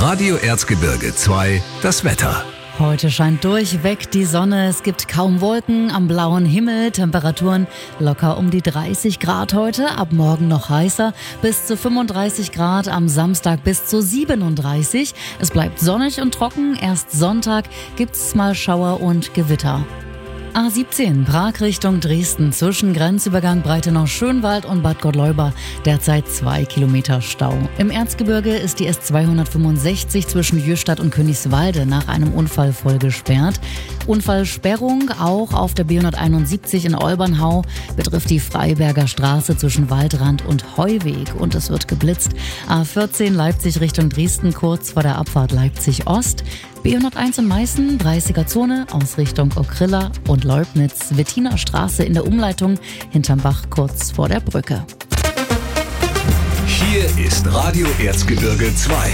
Radio Erzgebirge 2, das Wetter. Heute scheint durchweg die Sonne, es gibt kaum Wolken am blauen Himmel, Temperaturen locker um die 30 Grad heute, ab morgen noch heißer, bis zu 35 Grad, am Samstag bis zu 37. Es bleibt sonnig und trocken, erst Sonntag gibt's mal Schauer und Gewitter. A17 Prag Richtung Dresden zwischen Grenzübergang Breitenau-Schönwald und Bad Gottleuba derzeit 2 Kilometer Stau. Im Erzgebirge ist die S265 zwischen Jöstadt und Königswalde nach einem Unfall voll gesperrt. Unfallsperrung auch auf der B171 in Olbernhau betrifft die Freiberger Straße zwischen Waldrand und Heuweg und es wird geblitzt. A14 Leipzig Richtung Dresden kurz vor der Abfahrt Leipzig Ost. B101 in Meißen, 30er Zone, Ausrichtung Okrilla und Leubnitz, Wettiner Straße in der Umleitung hinterm Bach kurz vor der Brücke. Hier ist Radio Erzgebirge 2.